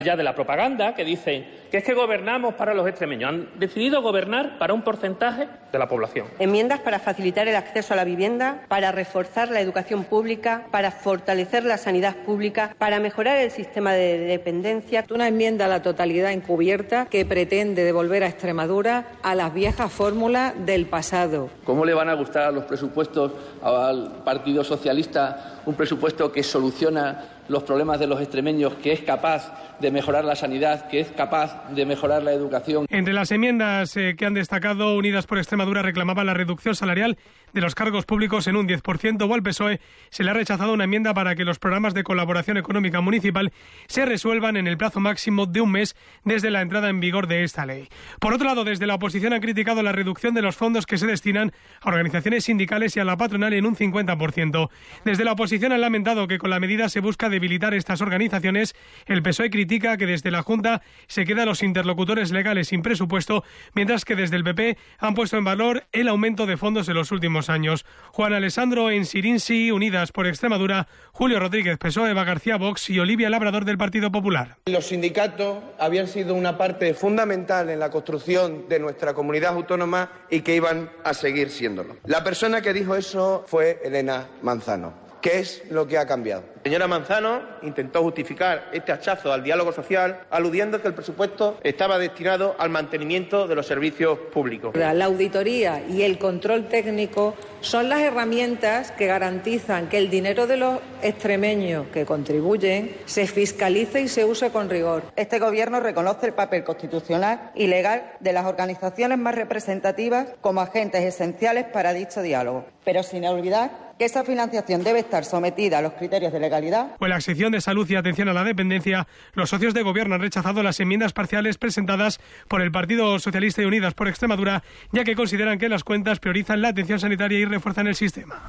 Ya de la propaganda que dicen que es que gobernamos para los extremeños. Han decidido gobernar para un porcentaje de la población. Enmiendas para facilitar el acceso a la vivienda, para reforzar la educación pública, para fortalecer la sanidad pública, para mejorar el sistema de dependencia. Una enmienda a la totalidad encubierta que pretende devolver a Extremadura a las viejas fórmulas del pasado. ¿Cómo le van a gustar a los presupuestos al Partido Socialista un presupuesto que soluciona los problemas de los extremeños, que es capaz de mejorar la sanidad, que es capaz de mejorar la educación? Entre las enmiendas que han destacado, Unidas por Extremadura reclamaba la reducción salarial de los cargos públicos en un 10%, o al PSOE se le ha rechazado una enmienda para que los programas de colaboración económica municipal se resuelvan en el plazo máximo de un mes desde la entrada en vigor de esta ley. Por otro lado, desde la oposición han criticado la reducción de los fondos que se destinan a organizaciones sindicales y a la patronal en un 50%. Desde la oposición han lamentado que con la medida se busca debilitar estas organizaciones. El PSOE critica que desde la Junta se quedan los interlocutores legales sin presupuesto, mientras que desde el PP han puesto en valor el aumento de fondos en los últimos años. Juan Alessandro Ensirinsi, Unidas por Extremadura, Julio Rodríguez, PSOE, Eva García, Vox y Olivia Labrador del Partido Popular. Los sindicatos habían sido una parte fundamental en la construcción de nuestra comunidad autónoma y que iban a seguir siéndolo. La persona que dijo eso fue Elena Manzano. ¿Qué es lo que ha cambiado? Señora Manzano intentó justificar este hachazo al diálogo social aludiendo que el presupuesto estaba destinado al mantenimiento de los servicios públicos. La auditoría y el control técnico son las herramientas que garantizan que el dinero de los extremeños que contribuyen se fiscalice y se use con rigor. Este Gobierno reconoce el papel constitucional y legal de las organizaciones más representativas como agentes esenciales para dicho diálogo, pero sin olvidar que esa financiación debe estar sometida a los criterios de legalidad. En la sección de salud y atención a la dependencia, los socios de gobierno han rechazado las enmiendas parciales presentadas por el Partido Socialista y Unidas por Extremadura, ya que consideran que las cuentas priorizan la atención sanitaria y refuerzan el sistema.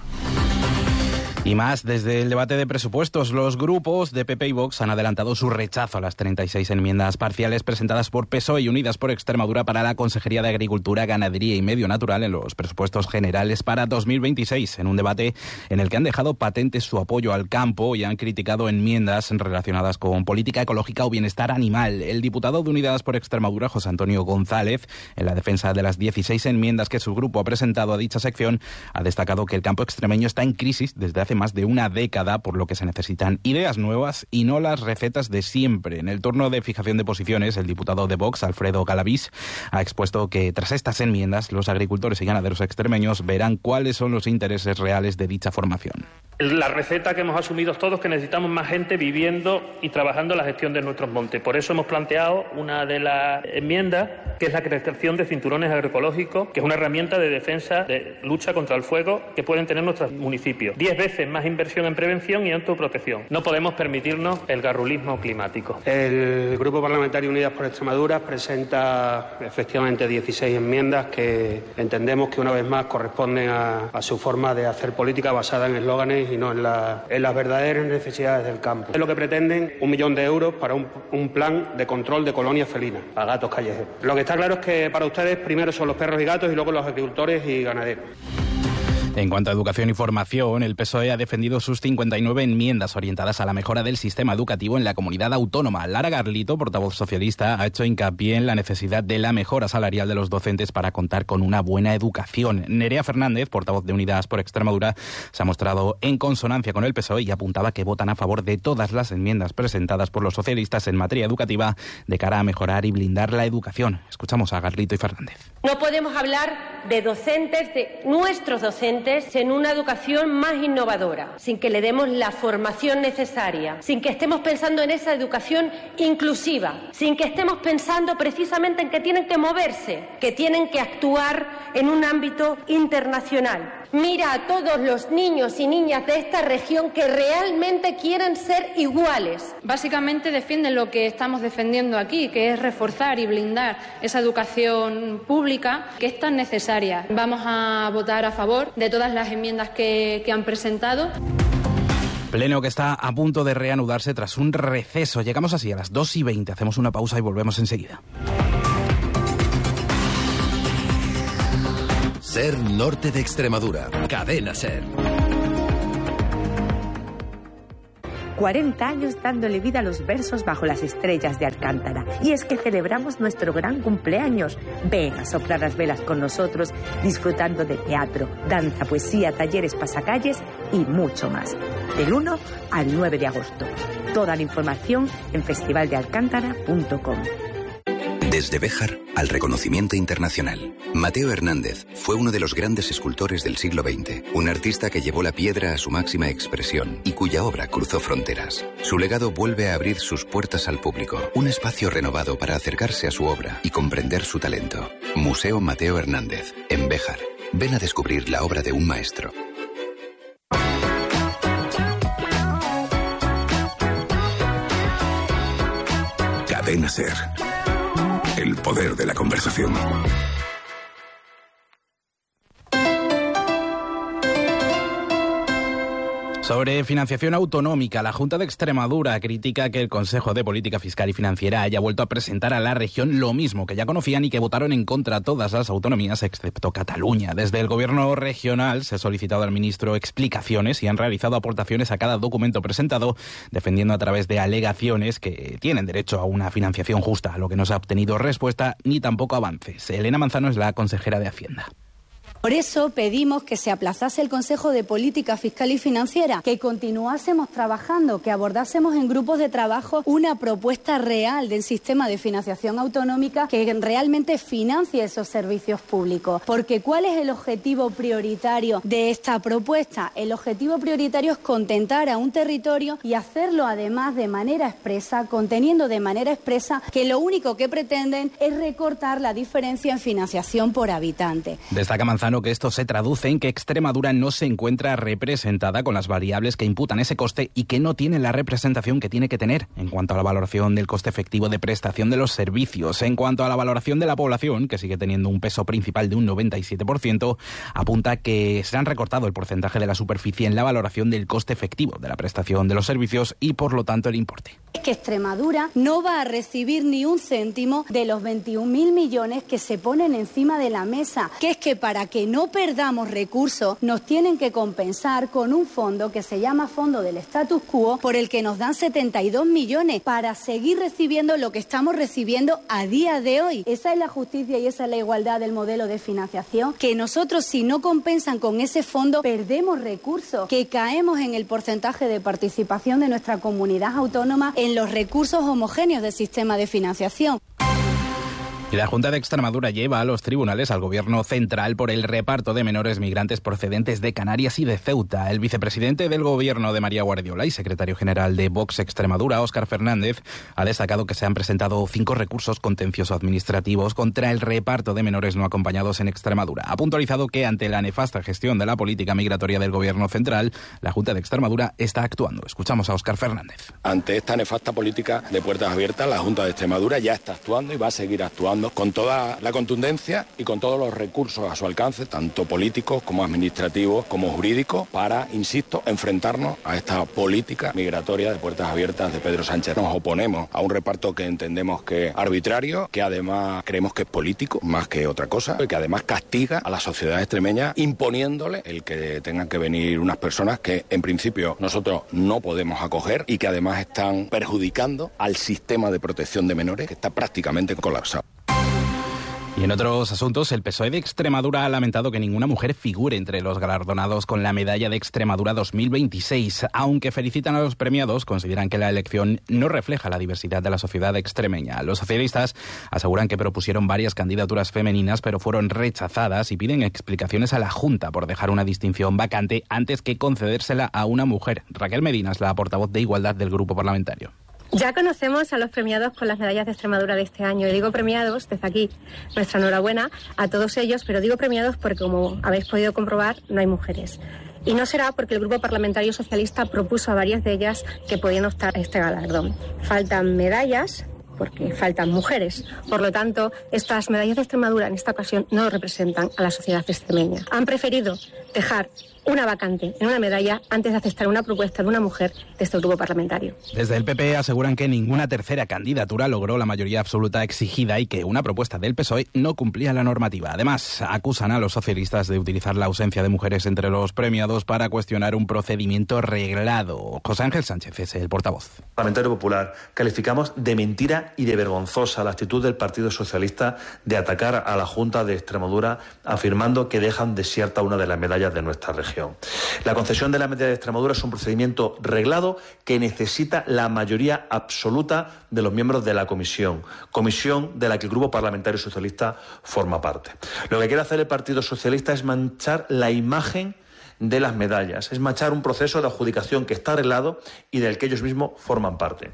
Y más, desde el debate de presupuestos, los grupos de PP y Vox han adelantado su rechazo a las 36 enmiendas parciales presentadas por PSOE y Unidas por Extremadura para la Consejería de Agricultura, Ganadería y Medio Natural en los presupuestos generales para 2026, en un debate en el que han dejado patente su apoyo al campo y han criticado enmiendas relacionadas con política ecológica o bienestar animal. El diputado de Unidas por Extremadura, José Antonio González, en la defensa de las 16 enmiendas que su grupo ha presentado a dicha sección, ha destacado que el campo extremeño está en crisis desde hace más de una década, por lo que se necesitan ideas nuevas y no las recetas de siempre. En el turno de fijación de posiciones, el diputado de Vox, Alfredo Galavís, ha expuesto que tras estas enmiendas, los agricultores y ganaderos extremeños verán cuáles son los intereses reales de dicha formación. La receta que hemos asumido todos, que necesitamos más gente viviendo y trabajando en la gestión de nuestros montes. Por eso hemos planteado una de las enmiendas, que es la creación de cinturones agroecológicos, que es una herramienta de defensa, de lucha contra el fuego que pueden tener nuestros municipios. 10 veces más inversión en prevención y autoprotección. No podemos permitirnos el garrulismo climático. El Grupo Parlamentario Unidas por Extremadura presenta efectivamente 16 enmiendas que entendemos que una vez más corresponden a su forma de hacer política basada en eslóganes y no en las verdaderas necesidades del campo. Es lo que pretenden 1 millón de euros para un plan de control de colonias felinas, a gatos callejeros. Lo que está claro es que para ustedes primero son los perros y gatos y luego los agricultores y ganaderos. En cuanto a educación y formación, el PSOE ha defendido sus 59 enmiendas orientadas a la mejora del sistema educativo en la comunidad autónoma. Lara Garlito, portavoz socialista, ha hecho hincapié en la necesidad de la mejora salarial de los docentes para contar con una buena educación. Nerea Fernández, portavoz de Unidas por Extremadura, se ha mostrado en consonancia con el PSOE y apuntaba que votan a favor de todas las enmiendas presentadas por los socialistas en materia educativa de cara a mejorar y blindar la educación. Escuchamos a Garlito y Fernández. No podemos hablar de docentes, de nuestros docentes, en una educación más innovadora, sin que le demos la formación necesaria, sin que estemos pensando en esa educación inclusiva, sin que estemos pensando precisamente en que tienen que moverse, que tienen que actuar en un ámbito internacional. Mira a todos los niños y niñas de esta región que realmente quieren ser iguales. Básicamente defienden lo que estamos defendiendo aquí, que es reforzar y blindar esa educación pública que es tan necesaria. Vamos a votar a favor de todas las enmiendas que han presentado. Pleno que está a punto de reanudarse tras un receso. Llegamos así a las 2:20. Hacemos una pausa y volvemos enseguida. Ser Norte de Extremadura. Cadena Ser. 40 años dándole vida a los versos bajo las estrellas de Alcántara. Y es que celebramos nuestro gran cumpleaños. Ven a soplar las velas con nosotros, disfrutando de teatro, danza, poesía, talleres, pasacalles y mucho más. Del 1 al 9 de agosto. Toda la información en festivaldealcántara.com. Desde Béjar al reconocimiento internacional. Mateo Hernández fue uno de los grandes escultores del siglo XX, un artista que llevó la piedra a su máxima expresión y cuya obra cruzó fronteras. Su legado vuelve a abrir sus puertas al público, un espacio renovado para acercarse a su obra y comprender su talento. Museo Mateo Hernández, en Béjar. Ven a descubrir la obra de un maestro. Cadena SER. El poder de la conversación. Sobre financiación autonómica, la Junta de Extremadura critica que el Consejo de Política Fiscal y Financiera haya vuelto a presentar a la región lo mismo que ya conocían y que votaron en contra todas las autonomías excepto Cataluña. Desde el Gobierno regional se ha solicitado al ministro explicaciones y han realizado aportaciones a cada documento presentado, defendiendo a través de alegaciones que tienen derecho a una financiación justa, a lo que no se ha obtenido respuesta ni tampoco avances. Elena Manzano es la consejera de Hacienda. Por eso pedimos que se aplazase el Consejo de Política Fiscal y Financiera, que continuásemos trabajando, que abordásemos en grupos de trabajo una propuesta real del sistema de financiación autonómica que realmente financie esos servicios públicos. Porque ¿cuál es el objetivo prioritario de esta propuesta? El objetivo prioritario es contentar a un territorio y hacerlo además de manera expresa, conteniendo de manera expresa que lo único que pretenden es recortar la diferencia en financiación por habitante. Destaca Manzano que esto se traduce en que Extremadura no se encuentra representada con las variables que imputan ese coste y que no tiene la representación que tiene que tener en cuanto a la valoración del coste efectivo de prestación de los servicios. En cuanto a la valoración de la población, que sigue teniendo un peso principal de un 97%, apunta que se han recortado el porcentaje de la superficie en la valoración del coste efectivo de la prestación de los servicios y, por lo tanto, el importe. Es que Extremadura no va a recibir ni un céntimo de los 21.000 millones que se ponen encima de la mesa, que es que para que no perdamos recursos nos tienen que compensar con un fondo que se llama Fondo del Status Quo, por el que nos dan 72 millones para seguir recibiendo lo que estamos recibiendo a día de hoy. Esa es la justicia y esa es la igualdad del modelo de financiación, que nosotros, si no compensan con ese fondo, perdemos recursos, que caemos en el porcentaje de participación de nuestra comunidad autónoma en los recursos homogéneos del sistema de financiación. Y la Junta de Extremadura lleva a los tribunales al Gobierno central por el reparto de menores migrantes procedentes de Canarias y de Ceuta. El vicepresidente del Gobierno de María Guardiola y secretario general de Vox Extremadura, Óscar Fernández, ha destacado que se han presentado 5 recursos contencioso-administrativos contra el reparto de menores no acompañados en Extremadura. Ha puntualizado que ante la nefasta gestión de la política migratoria del Gobierno central, la Junta de Extremadura está actuando. Escuchamos a Óscar Fernández. Ante esta nefasta política de puertas abiertas, la Junta de Extremadura ya está actuando y va a seguir actuando con toda la contundencia y con todos los recursos a su alcance, tanto políticos como administrativos como jurídicos, para, insisto, enfrentarnos a esta política migratoria de puertas abiertas de Pedro Sánchez. Nos oponemos a un reparto que entendemos que es arbitrario, que además creemos que es político más que otra cosa, y que además castiga a la sociedad extremeña imponiéndole el que tengan que venir unas personas que en principio nosotros no podemos acoger y que además están perjudicando al sistema de protección de menores, que está prácticamente colapsado. Y en otros asuntos, el PSOE de Extremadura ha lamentado que ninguna mujer figure entre los galardonados con la Medalla de Extremadura 2026. Aunque felicitan a los premiados, consideran que la elección no refleja la diversidad de la sociedad extremeña. Los socialistas aseguran que propusieron varias candidaturas femeninas, pero fueron rechazadas y piden explicaciones a la Junta por dejar una distinción vacante antes que concedérsela a una mujer. Raquel Medina es la portavoz de Igualdad del grupo parlamentario. Ya conocemos a los premiados con las medallas de Extremadura de este año. Y digo premiados, desde aquí, nuestra enhorabuena a todos ellos, pero digo premiados porque, como habéis podido comprobar, no hay mujeres. Y no será porque el Grupo Parlamentario Socialista propuso a varias de ellas que podían optar a este galardón. Faltan medallas porque faltan mujeres. Por lo tanto, estas medallas de Extremadura en esta ocasión no representan a la sociedad extremeña. Han preferido dejar una vacante en una medalla antes de aceptar una propuesta de una mujer de este grupo parlamentario. Desde el PP aseguran que ninguna tercera candidatura logró la mayoría absoluta exigida y que una propuesta del PSOE no cumplía la normativa. Además, acusan a los socialistas de utilizar la ausencia de mujeres entre los premiados para cuestionar un procedimiento reglado. José Ángel Sánchez es el portavoz. Parlamentario Popular, calificamos de mentira y de vergonzosa la actitud del Partido Socialista de atacar a la Junta de Extremadura afirmando que dejan desierta una de las medallas de nuestra región. La concesión de la medalla de Extremadura es un procedimiento reglado que necesita la mayoría absoluta de los miembros de la comisión de la que el Grupo Parlamentario Socialista forma parte. Lo que quiere hacer el Partido Socialista es manchar la imagen de las medallas, es manchar un proceso de adjudicación que está arreglado y del que ellos mismos forman parte.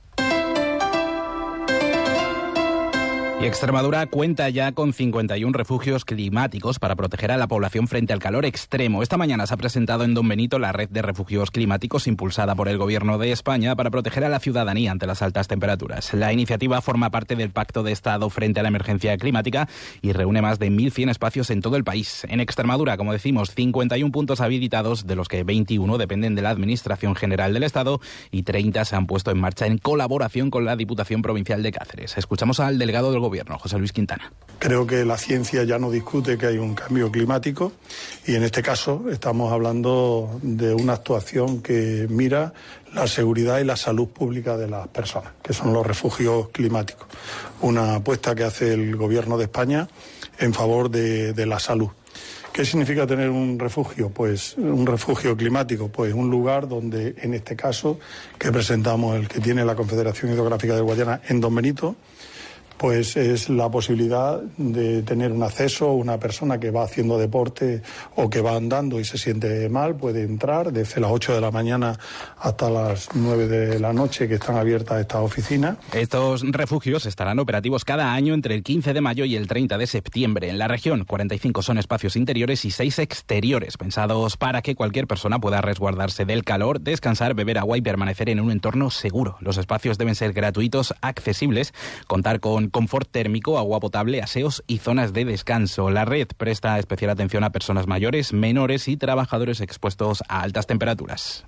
Y Extremadura cuenta ya con 51 refugios climáticos para proteger a la población frente al calor extremo. Esta mañana se ha presentado en Don Benito la red de refugios climáticos impulsada por el Gobierno de España para proteger a la ciudadanía ante las altas temperaturas. La iniciativa forma parte del Pacto de Estado frente a la emergencia climática y reúne más de 1.100 espacios en todo el país. En Extremadura, como decimos, 51 puntos habilitados, de los que 21 dependen de la Administración General del Estado y 30 se han puesto en marcha en colaboración con la Diputación Provincial de Cáceres. Escuchamos al delegado del Gobierno, José Luis Quintana. Creo que la ciencia ya no discute que hay un cambio climático y en este caso estamos hablando de una actuación que mira la seguridad y la salud pública de las personas, que son los refugios climáticos. Una apuesta que hace el Gobierno de España en favor de la salud. ¿Qué significa tener un refugio? Pues un refugio climático, pues un lugar donde, en este caso, que presentamos, el que tiene la Confederación Hidrográfica del Guadiana en Don Benito, pues es la posibilidad de tener un acceso, una persona que va haciendo deporte o que va andando y se siente mal, puede entrar desde las 8 de la mañana hasta las 9 de la noche, que están abiertas estas oficinas. Estos refugios estarán operativos cada año entre el 15 de mayo y el 30 de septiembre. En la región, 45 son espacios interiores y 6 exteriores, pensados para que cualquier persona pueda resguardarse del calor, descansar, beber agua y permanecer en un entorno seguro. Los espacios deben ser gratuitos, accesibles, contar con confort térmico, agua potable, aseos y zonas de descanso. La red presta especial atención a personas mayores, menores y trabajadores expuestos a altas temperaturas.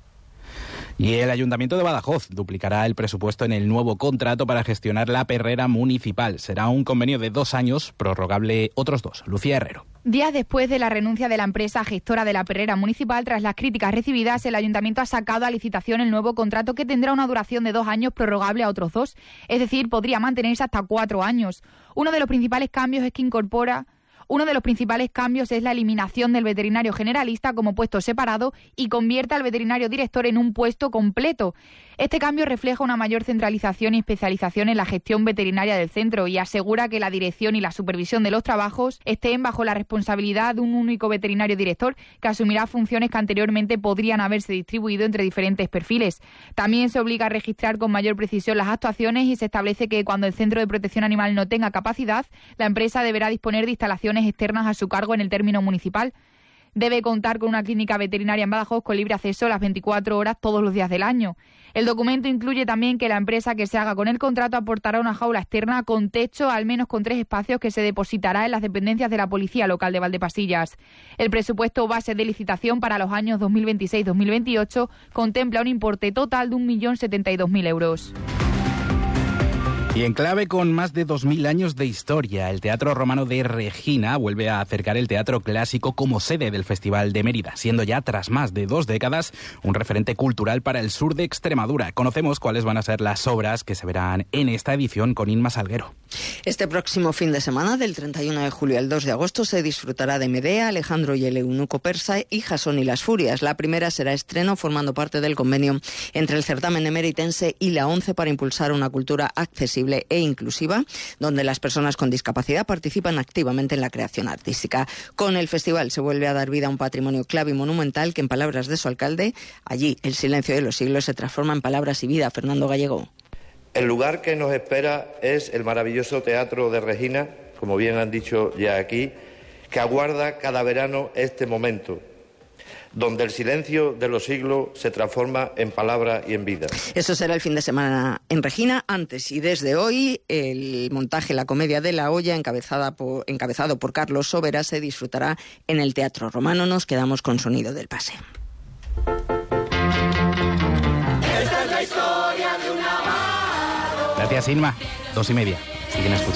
Y el Ayuntamiento de Badajoz duplicará el presupuesto en el nuevo contrato para gestionar la perrera municipal. Será un convenio de 2 años, prorrogable otros 2. Lucía Herrero. Días después de la renuncia de la empresa gestora de la perrera municipal, tras las críticas recibidas, el Ayuntamiento ha sacado a licitación el nuevo contrato que tendrá una duración de 2 años prorrogable a otros 2. Es decir, podría mantenerse hasta 4 años. Uno de los principales cambios es la eliminación del veterinario generalista como puesto separado y convierte al veterinario director en un puesto completo. Este cambio refleja una mayor centralización y especialización en la gestión veterinaria del centro y asegura que la dirección y la supervisión de los trabajos estén bajo la responsabilidad de un único veterinario director que asumirá funciones que anteriormente podrían haberse distribuido entre diferentes perfiles. También se obliga a registrar con mayor precisión las actuaciones y se establece que cuando el Centro de Protección Animal no tenga capacidad, la empresa deberá disponer de instalaciones externas a su cargo en el término municipal. Debe contar con una clínica veterinaria en Badajoz con libre acceso las 24 horas todos los días del año. El documento incluye también que la empresa que se haga con el contrato aportará una jaula externa con techo, al menos con 3 espacios, que se depositará en las dependencias de la Policía Local de Valdepasillas. El presupuesto base de licitación para los años 2026-2028 contempla un importe total de 1.072.000 euros. Y en clave con más de 2.000 años de historia, el Teatro Romano de Regina vuelve a acercar el teatro clásico como sede del Festival de Mérida, siendo ya, tras más de 2 décadas, un referente cultural para el sur de Extremadura. Conocemos cuáles van a ser las obras que se verán en esta edición con Inma Salguero. Este próximo fin de semana, del 31 de julio al 2 de agosto, se disfrutará de Medea, Alejandro y el eunuco persa y Jasón y las Furias. La primera será estreno, formando parte del convenio entre el certamen emeritense y la ONCE para impulsar una cultura accesible e inclusiva, donde las personas con discapacidad participan activamente en la creación artística. Con el festival se vuelve a dar vida a un patrimonio clave y monumental que, en palabras de su alcalde, allí el silencio de los siglos se transforma en palabras y vida. Fernando Gallego. El lugar que nos espera es el maravilloso Teatro de Regina, como bien han dicho ya aquí, que aguarda cada verano este momento. donde el silencio de los siglos se transforma en palabra y en vida. Eso será el fin de semana en Regina. Antes y desde hoy, el montaje La Comedia de la Olla, encabezado por Carlos Sobera, se disfrutará en el Teatro Romano. Nos quedamos con Sonido del Pase. Gracias, Inma. 2:30. Siguen escuchando.